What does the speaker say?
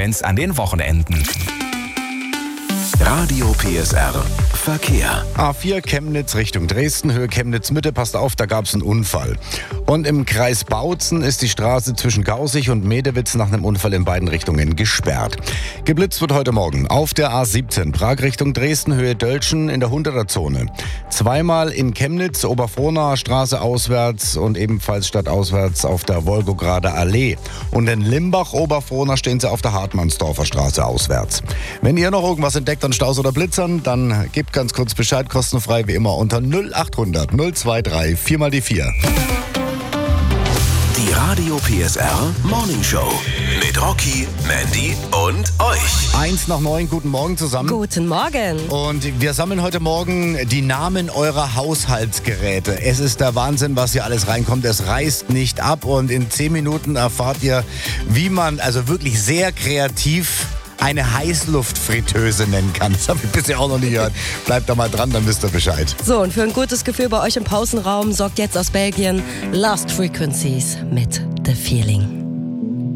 1 an den Wochenenden. Radio PSR Verkehr. A4 Chemnitz Richtung Dresden, Höhe Chemnitz-Mitte, passt auf, da gab es einen Unfall. Und im Kreis Bautzen ist die Straße zwischen Gausig und Medewitz nach einem Unfall in beiden Richtungen gesperrt. Geblitzt wird heute Morgen auf der A17 Prag Richtung Dresden, Höhe Dölschen in der 100er-Zone. Zweimal in Chemnitz, Oberfrohnaer Straße auswärts und ebenfalls stadtauswärts auf der Wolgograder Allee. Und in Limbach, Oberfrohna stehen sie auf der Hartmannsdorfer Straße auswärts. Wenn ihr noch irgendwas entdeckt an Staus oder Blitzern, dann gebt ganz kurz Bescheid, kostenfrei wie immer unter 0800 023 4 die 4. Die Radio PSR Morning Show mit Rocky, Mandy und euch. 1:09, guten Morgen zusammen. Guten Morgen. Und wir sammeln heute Morgen die Namen eurer Haushaltsgeräte. Es ist der Wahnsinn, was hier alles reinkommt. Es reißt nicht ab und in 10 Minuten erfahrt ihr, wie man also wirklich sehr kreativ eine Heißluftfritteuse nennen kann. Das habe ich bisher auch noch nie gehört. Bleibt da mal dran, dann wisst ihr Bescheid. So, und für ein gutes Gefühl bei euch im Pausenraum sorgt jetzt aus Belgien Lost Frequencies mit The Feeling.